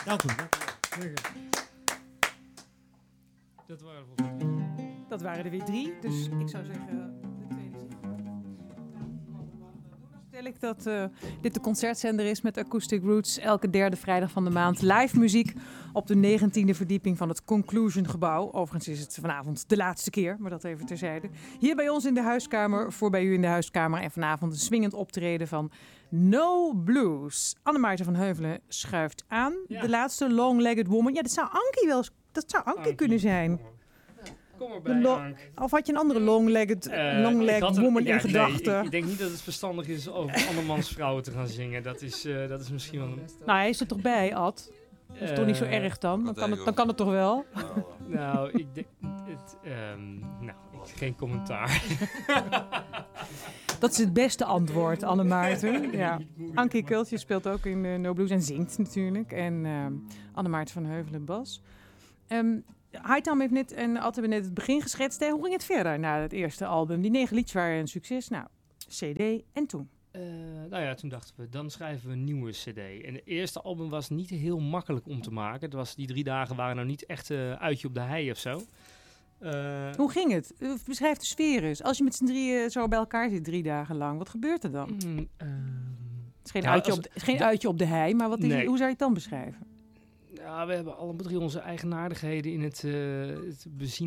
Dank u. Dat waren er weer 3. Dus ik zou zeggen, de tweede zin. Stel ik dat dit de concertzender is met Acoustic Roots. Elke derde vrijdag van de maand live muziek op de 19e verdieping van het Conclusion gebouw. Overigens is het vanavond de laatste keer, maar dat even terzijde. Hier bij ons in de huiskamer, voor bij u in de huiskamer. En vanavond een swingend optreden van No Blues. Annemaarten van Heuvelen schuift aan. Ja. De laatste Long-Legged Woman. Ja, dat zou Ankie kunnen zijn. Kom erbij, Ank. Of had je een andere long-legged woman in gedachten? Nee, ik denk niet dat het verstandig is over andermans vrouwen te gaan zingen. Dat is misschien wel... Nou, hij is er toch bij, Ad? Dat is toch niet zo erg dan? Dan kan het toch wel? Nou, ik denk... geen commentaar. Dat is het beste antwoord, Annemaarten. Ja. Ankie Kultje speelt ook in No Blues en zingt natuurlijk. En Annemaarten van Heuvelen bas. Hightown heeft net en Ad hebben net het begin geschetst. Hè? Hoe ging het verder na het eerste album? Die 9 liedjes waren een succes. Nou, CD en toen? Toen dachten we, dan schrijven we een nieuwe CD. En het eerste album was niet heel makkelijk om te maken. Die 3 dagen waren nou niet echt uitje op de hei of zo. Hoe ging het? Beschrijf de sfeer eens. Als je met z'n drieën zo bij elkaar zit 3 dagen lang, wat gebeurt er dan? Het is geen uitje op de hei, maar hoe zou je het dan beschrijven? Ja, we hebben alle 3 onze eigenaardigheden in het bezien